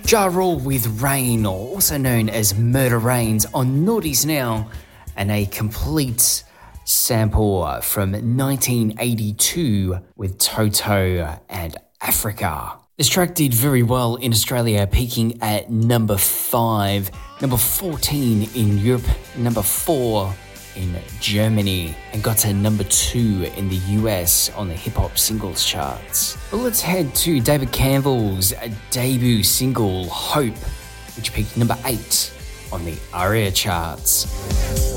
Ja Rule with Rain, or also known as Murder Reigns, on Naughties Now, and a complete sample from 1982 with Toto and Africa. This track did very well in Australia, peaking at number 5, number 14 in Europe, number 4 in Germany, and got to number 2 in the US on the hip hop singles charts. But let's head to David Campbell's debut single, Hope, which peaked number 8 on the ARIA charts.